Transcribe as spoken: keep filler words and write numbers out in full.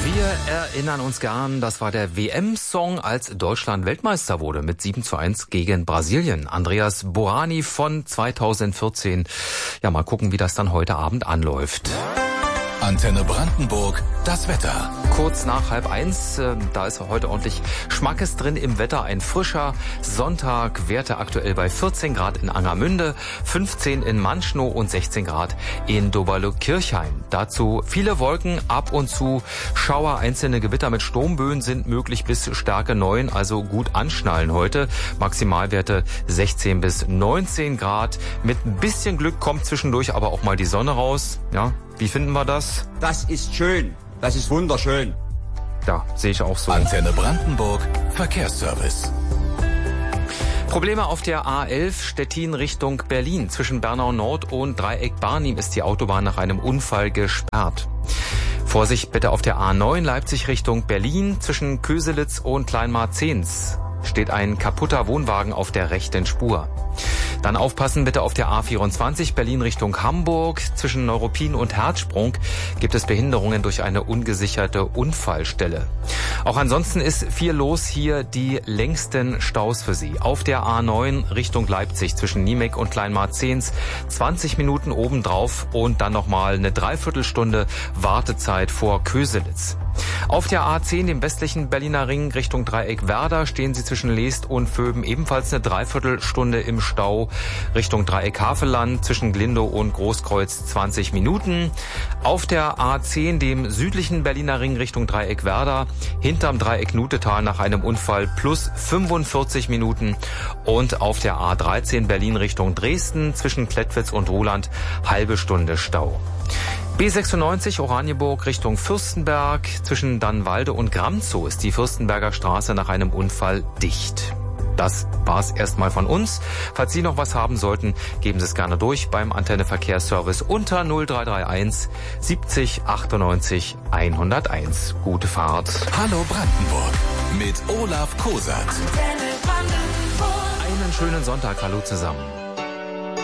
Wir erinnern uns gern, das war der W M-Song, als Deutschland Weltmeister wurde mit sieben zu eins gegen Brasilien. Andreas Boani von zweitausendvierzehn. Ja, mal gucken, wie das dann heute Abend anläuft. Antenne Brandenburg, das Wetter. Kurz nach halb eins, äh, da ist heute ordentlich Schmackes drin im Wetter. Ein frischer Sonntag, Werte aktuell bei vierzehn Grad in Angermünde, fünfzehn in Manschnow und sechzehn Grad in Doberle-Kirchhain. Dazu viele Wolken, ab und zu Schauer, einzelne Gewitter mit Sturmböen sind möglich bis Stärke neun, also gut anschnallen heute. Maximalwerte sechzehn bis neunzehn Grad. Mit ein bisschen Glück kommt zwischendurch aber auch mal die Sonne raus. Ja, wie finden wir das? Das ist schön. Das ist wunderschön. Ja, sehe ich auch so. Antenne Brandenburg, Verkehrsservice. Probleme auf der A elf Stettin Richtung Berlin. Zwischen Bernau Nord und Dreieck Barnim ist die Autobahn nach einem Unfall gesperrt. Vorsicht bitte auf der A neun Leipzig Richtung Berlin. Zwischen Köselitz und Kleinmarzens steht ein kaputter Wohnwagen auf der rechten Spur. Dann aufpassen bitte auf der A vierundzwanzig Berlin Richtung Hamburg. Zwischen Neuruppin und Herzsprung gibt es Behinderungen durch eine ungesicherte Unfallstelle. Auch ansonsten ist viel los hier, die längsten Staus für Sie. Auf der A neun Richtung Leipzig zwischen Niemek und Kleinmarzens zwanzig Minuten obendrauf und dann nochmal eine Dreiviertelstunde Wartezeit vor Köselitz. Auf der A zehn, dem westlichen Berliner Ring Richtung Dreieck Werder, stehen Sie zwischen Leest und Vöben ebenfalls eine Dreiviertelstunde im Stau. Richtung Dreieck Havelland zwischen Glindow und Großkreuz zwanzig Minuten. Auf der A zehn, dem südlichen Berliner Ring Richtung Dreieck Werder, hinterm Dreieck Nutetal nach einem Unfall plus fünfundvierzig Minuten. Und auf der A dreizehn Berlin Richtung Dresden zwischen Klettwitz und Ruhland halbe Stunde Stau. B sechsundneunzig Oranienburg Richtung Fürstenberg. Zwischen Dannenwalde und Gramzow ist die Fürstenberger Straße nach einem Unfall dicht. Das war's erstmal von uns. Falls Sie noch was haben sollten, geben Sie es gerne durch beim Antenne Verkehrsservice unter null drei drei eins siebzig achtundneunzig hunderteins. Gute Fahrt. Hallo Brandenburg mit Olaf Kosat. Einen schönen Sonntag. Hallo zusammen.